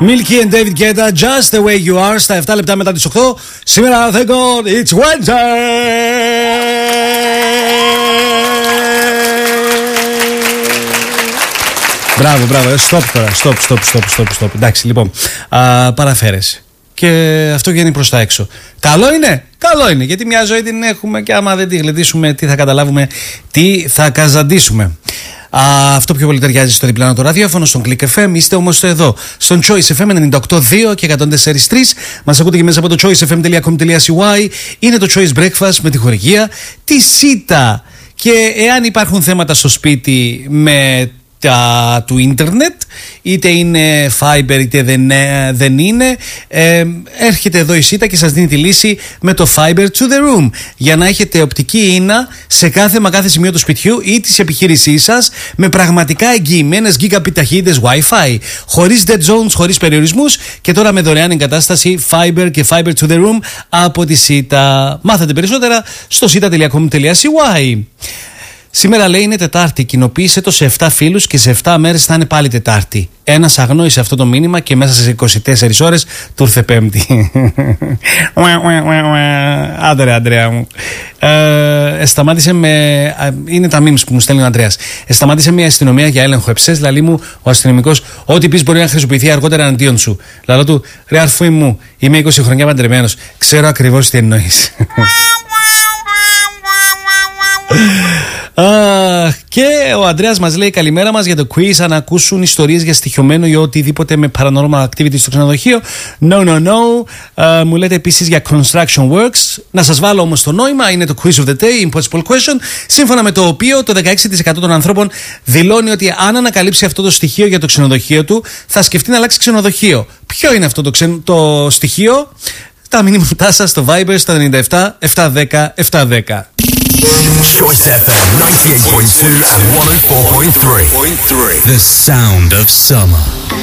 Milky and David Guetta, Just the way you are, στα 7 λεπτά μετά τις 8. Σήμερα, thank God, it's Wednesday! Μπράβο, stop τώρα, stop. Εντάξει, λοιπόν, παραφέρεσαι. Και αυτό βγαίνει προς τα έξω. Καλό είναι, γιατί μια ζωή την έχουμε και άμα δεν τη γλεντήσουμε, τι θα καταλάβουμε, τι θα καζαντήσουμε. Αυτό πιο πολύ ταιριάζει στο διπλανό το ραδιόφωνο, στον Click FM. Είστε όμως εδώ, στον Choice FM 98.2 και 104.3. Μας ακούτε και μέσα από το choicefm.com.cy. Είναι το Choice Breakfast με τη χορηγία τη ΣΥΤΑ. Και εάν υπάρχουν θέματα στο σπίτι με του ίντερνετ, είτε είναι fiber είτε δεν είναι, έρχεται εδώ η ΣΥΤΑ και σας δίνει τη λύση με το fiber to the room, για να έχετε οπτική ίνα σε κάθε σημείο του σπιτιού ή της επιχείρησής σας, με πραγματικά εγγυημένες gigabit ταχύτητες Wi-Fi, χωρίς dead zones, χωρίς περιορισμούς, και τώρα με δωρεάν εγκατάσταση fiber και fiber to the room από τη ΣΥΤΑ. Μάθετε περισσότερα στο sita.com.cy. Σήμερα, λέει, είναι Τετάρτη. Κοινοποίησε το σε 7 φίλους και σε 7 μέρες θα είναι πάλι Τετάρτη. Ένας αγνόησε αυτό το μήνυμα και μέσα σε 24 ώρες του ήρθε Πέμπτη. Άντε ρε Αντρέα μου. Σταμάτησε είναι τα memes που μου στέλνει ο Ανδρέας. Σταμάτησε μια αστυνομία για έλεγχο εψές. Λαλή μου ο αστυνομικός, ό,τι πεις μπορεί να χρησιμοποιηθεί αργότερα εναντίον σου. Λαλό του, ρε αρφούι μου, είμαι 20 χρονιά παντρεμένος. Ξέρω ακριβώς τι εννοείς. Και ο Ανδρέας μας λέει καλημέρα μας για το quiz. Αν ακούσουν ιστορίες για στοιχειωμένο ή οτιδήποτε με paranormal activity στο ξενοδοχείο. No. Μου λέτε επίσης για construction works. Να σας βάλω όμως το νόημα. Είναι το quiz of the day, impossible question, σύμφωνα με το οποίο το 16% των ανθρώπων δηλώνει ότι αν ανακαλύψει αυτό το στοιχείο για το ξενοδοχείο του, θα σκεφτεί να αλλάξει ξενοδοχείο. Ποιο είναι αυτό το στοιχείο? Τα μηνύματά σας στο Viber στα 97 710 710. Choice FM 98.2 and 104.3. The sound of summer.